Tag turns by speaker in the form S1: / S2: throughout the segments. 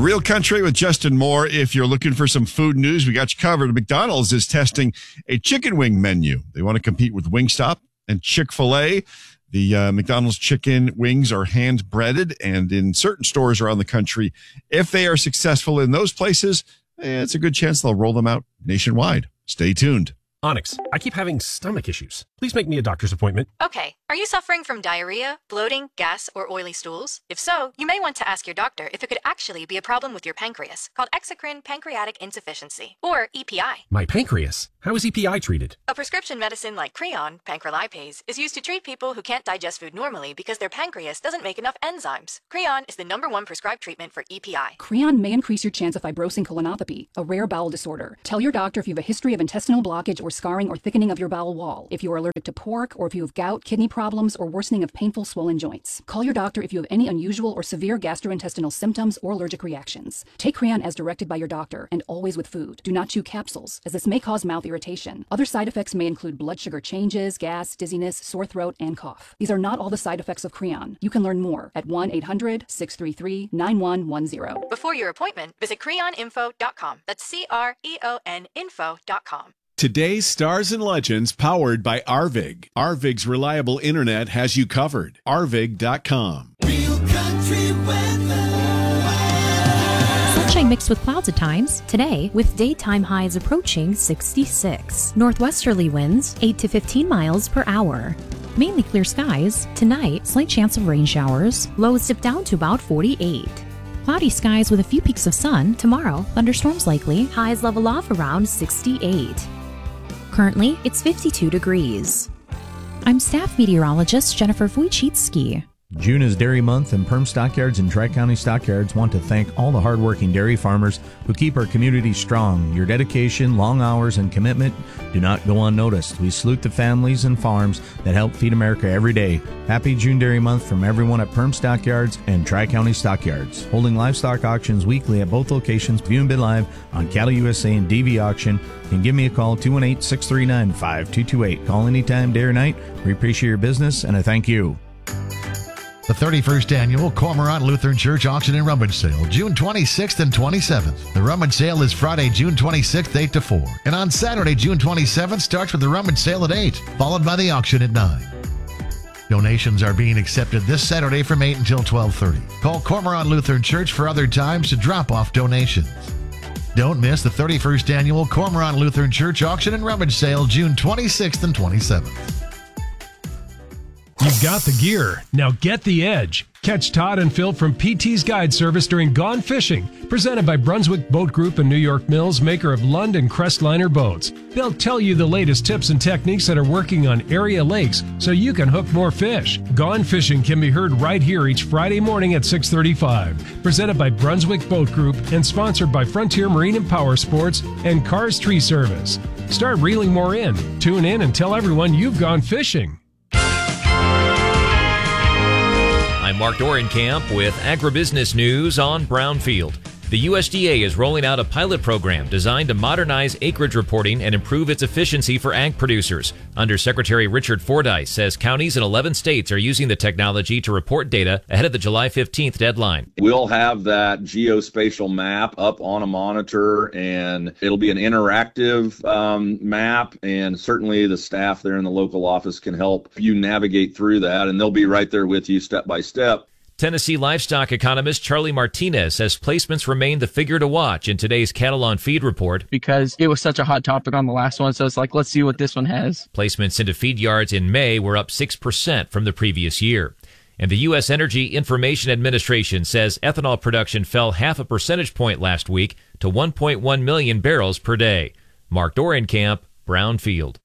S1: Real Country with Justin Moore. If you're looking for some food news, we got you covered. McDonald's is testing a chicken wing menu. They want to compete with Wingstop and Chick-fil-A. The McDonald's chicken wings are hand-breaded, and in certain stores around the country, if they are successful in those places, it's a good chance they'll roll them out nationwide. Stay tuned.
S2: Onyx, I keep having stomach issues. Please make me a doctor's appointment.
S3: Okay. Are you suffering from diarrhea, bloating, gas, or oily stools? If so, you may want to ask your doctor if it could actually be a problem with your pancreas, called exocrine pancreatic insufficiency, or EPI.
S2: My pancreas? How is EPI treated?
S3: A prescription medicine like Creon, pancrelipase, is used to treat people who can't digest food normally because their pancreas doesn't make enough enzymes. Creon is the #1 prescribed treatment for EPI.
S4: Creon may increase your chance of fibrosing colonopathy, a rare bowel disorder. Tell your doctor if you have a history of intestinal blockage or scarring or thickening of your bowel wall, if you are allergic to pork, or if you have gout, kidney problems, or worsening of painful swollen joints. Call your doctor if you have any unusual or severe gastrointestinal symptoms or allergic reactions. Take Creon as directed by your doctor and always with food. Do not chew capsules, as this may cause mouth irritation. Other side effects may include blood sugar changes, gas, dizziness, sore throat, and cough. These are not all the side effects of Creon. You can learn more at 1-800-633-9110.
S3: Before your appointment, visit creoninfo.com. That's CREON info.com.
S5: Today's Stars and Legends powered by Arvig. Arvig's reliable internet has you covered. Arvig.com.
S6: Real country weather.
S7: Sunshine mixed with clouds at times. Today, with daytime highs approaching 66. Northwesterly winds 8 to 15 miles per hour. Mainly clear skies. Tonight, slight chance of rain showers. Lows dip down to about 48. Cloudy skies with a few peaks of sun. Tomorrow, thunderstorms likely. Highs level off around 68. Currently, it's 52 degrees. I'm staff meteorologist Jennifer Wojcicki.
S8: June is Dairy Month, and Perm Stockyards and Tri-County Stockyards want to thank all the hardworking dairy farmers who keep our community strong. Your dedication, long hours, and commitment do not go unnoticed. We salute the families and farms that help feed America every day. Happy June Dairy Month from everyone at Perm Stockyards and Tri-County Stockyards. Holding livestock auctions weekly at both locations. View and bid live on Cattle USA and DV Auction. You can give me a call, 218-639-5228. Call anytime, day or night. We appreciate your business, and I thank you.
S9: The 31st Annual Cormorant Lutheran Church Auction and Rummage Sale, June 26th and 27th. The rummage sale is Friday, June 26th, 8 to 4. And on Saturday, June 27th, starts with the rummage sale at 8, followed by the auction at 9. Donations are being accepted this Saturday from 8 until 12:30. Call Cormorant Lutheran Church for other times to drop off donations. Don't miss the 31st Annual Cormorant Lutheran Church Auction and Rummage Sale, June 26th and 27th.
S2: You've got the gear. Now get the edge. Catch Todd and Phil from PT's Guide Service during Gone Fishing, presented by Brunswick Boat Group and New York Mills, maker of Lund and Crestliner boats. They'll tell you the latest tips and techniques that are working on area lakes so you can hook more fish. Gone Fishing can be heard right here each Friday morning at 6:35. Presented by Brunswick Boat Group and sponsored by Frontier Marine and Power Sports and Cars Tree Service. Start reeling more in. Tune in and tell everyone you've gone fishing.
S10: I'm Mark Dorenkamp with Agribusiness News on Brownfield. The USDA is rolling out a pilot program designed to modernize acreage reporting and improve its efficiency for ag producers. Undersecretary Richard Fordyce says counties in 11 states are using the technology to report data ahead of the July 15th deadline.
S11: We'll have that geospatial map up on a monitor, and it'll be an interactive map, and certainly the staff there in the local office can help you navigate through that, and they'll be right there with you step by step.
S10: Tennessee livestock economist Charlie Martinez says placements remain the figure to watch in today's Cattle on Feed report.
S12: Because it was such a hot topic on the last one, so it's like, let's see what this one has.
S10: Placements into feed yards in May were up 6% from the previous year. And the U.S. Energy Information Administration says ethanol production fell 0.5 percentage point last week to 1.1 million barrels per day. Mark Dorenkamp, Brownfield.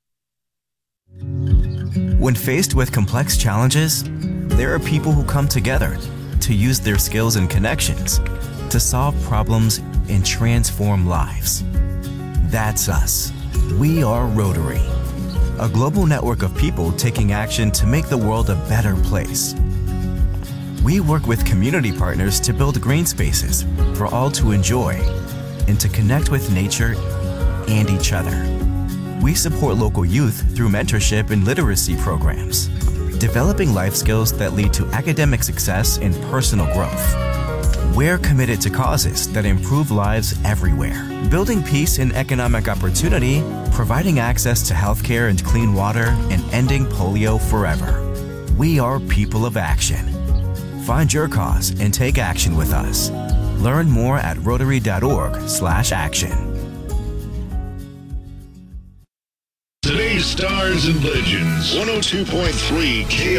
S13: When faced with complex challenges, there are people who come together to use their skills and connections to solve problems and transform lives. That's us. We are Rotary, a global network of people taking action to make the world a better place. We work with community partners to build green spaces for all to enjoy and to connect with nature and each other. We support local youth through mentorship and literacy programs, developing life skills that lead to academic success and personal growth. We're committed to causes that improve lives everywhere, building peace and economic opportunity, providing access to healthcare and clean water, and ending polio forever. We are people of action. Find your cause and take action with us. Learn more at Rotary.org/action.
S14: Today's Stars and Legends, 102.3 KR.